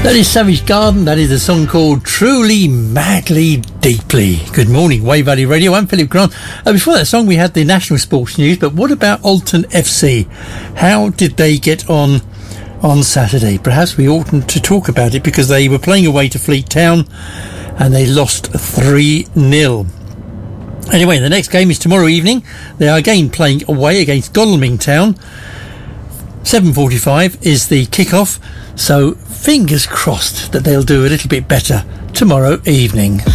That is Savage Garden. That is a song called Truly, Madly, Deeply. Good morning, Wave Valley Radio. I'm Philip Grant. Before that song, we had the national sports news. But what about Alton FC? How did they get on Saturday? Perhaps we oughtn't to talk about it because they were playing away to Fleet Town and they lost 3-0. Anyway, the next game is tomorrow evening. They are again playing away against Godalming Town. 7:45 is the kick-off, so fingers crossed that they'll do a little bit better tomorrow evening.